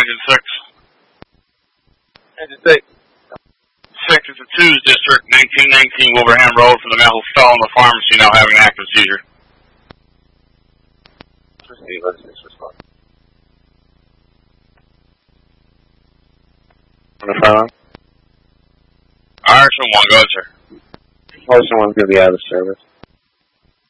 Engine 6. Engine 6. 6 is the 2's district, 1919 Wilbraham Road from the medical stall in the pharmacy now having an active seizure. Let's respond. On the phone? Irish 1, go ahead, sir. Person 1's going to be out of service.